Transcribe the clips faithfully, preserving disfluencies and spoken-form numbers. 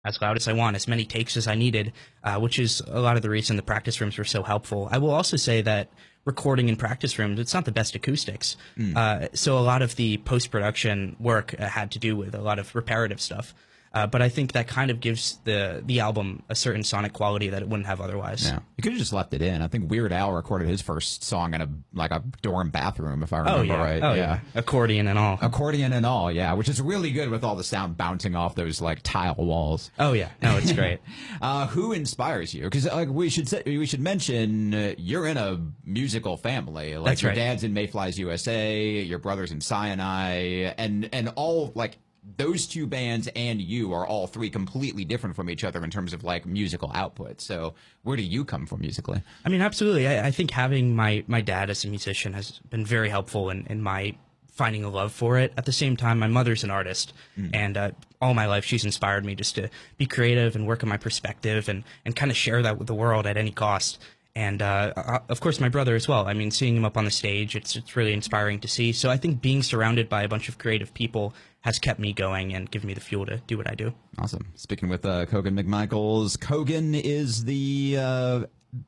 as loud as I want, as many takes as I needed, uh, which is a lot of the reason the practice rooms were so helpful. I will also say that recording in practice rooms, it's not the best acoustics. Mm. Uh, so a lot of the post-production work uh, had to do with a lot of reparative stuff. Uh, but I think that kind of gives the the album a certain sonic quality that it wouldn't have otherwise. Yeah, you could have just left it in. I think Weird Al recorded his first song in a like a dorm bathroom, if I remember oh, yeah. right. Oh yeah. yeah, accordion and all. Accordion and all, yeah, which is really good with all the sound bouncing off those like tile walls. Oh yeah, no, it's great. uh, who inspires you? Because like we should say, we should mention uh, you're in a musical family. Like That's your right. dad's in Mayflies U S A, your brother's in Sinai, and and all like. Those two bands and you are all three completely different from each other in terms of like musical output. So where do you come from musically? I mean, absolutely. I, I think having my, my dad as a musician has been very helpful in, in my finding a love for it. At the same time, my mother's an artist, mm. and uh, all my life she's inspired me just to be creative and work on my perspective and, and kind of share that with the world at any cost. And, uh, uh, of course, my brother as well. I mean, seeing him up on the stage, it's it's really inspiring to see. So I think being surrounded by a bunch of creative people has kept me going and given me the fuel to do what I do. Awesome. Speaking with uh, Cogan McMichaels, Cogan is the uh,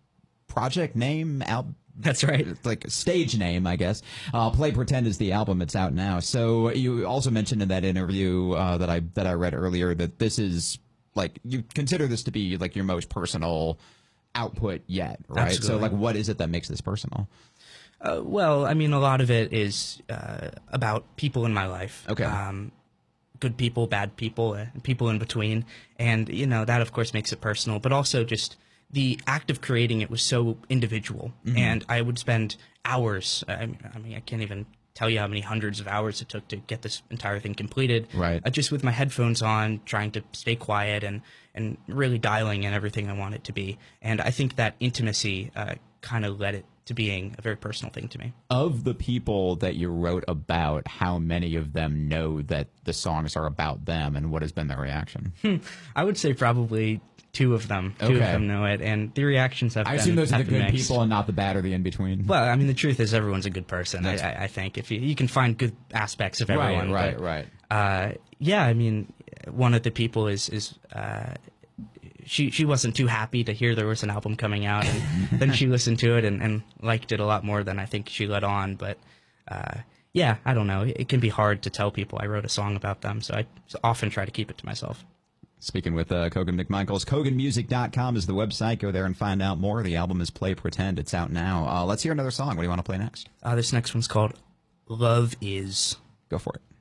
project name, al- That's right. Like stage name, I guess. Uh, Play Pretend is the album. It's out now. So you also mentioned in that interview uh, that I that I read earlier that this is like you consider this to be like your most personal output yet, right? Absolutely. So like what is it that makes this personal? Uh, well, I mean, a lot of it is uh, about people in my life. Okay. Um, good people, bad people, uh, people in between. And, you know, that, of course, makes it personal. But also just the act of creating it was so individual. Mm-hmm. And I would spend hours. I mean, I mean, I can't even tell you how many hundreds of hours it took to get this entire thing completed. Right. Uh, just with my headphones on, trying to stay quiet and, and really dialing in everything I want it to be. And I think that intimacy uh, kind of led it to being a very personal thing to me. Of the people that you wrote about, how many of them know that the songs are about them, and what has been their reaction? Hmm. I would say probably two of them. Two okay. of them know it, and the reactions have I been assume those are the good mixed. people and not the bad or the in-between. Well, I mean, the truth is everyone's a good person, I, I, I think. If you, you can find good aspects of everyone. Right, right, but, right. Uh, yeah, I mean, one of the people is... is uh, She she wasn't too happy to hear there was an album coming out, and then she listened to it and, and liked it a lot more than I think she let on. But uh, yeah, I don't know. It, it can be hard to tell people I wrote a song about them, so I often try to keep it to myself. Speaking with uh, Cogan McMichaels, Cogan Music dot com is the website. Go there and find out more. The album is Play Pretend. It's out now. Uh, let's hear another song. What do you want to play next? Uh, this next one's called Love Is. Go for it.